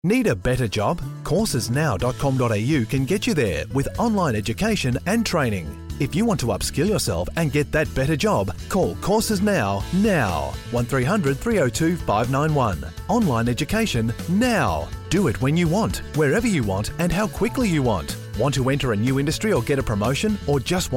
Need a better job? Coursesnow.com.au can get you there with online education and training. If you want to upskill yourself and get that better job, call Courses Now. 1300 302 591. Online education now. Do it when you want, wherever you want, and how quickly you want. Want to enter a new industry or get a promotion, or just want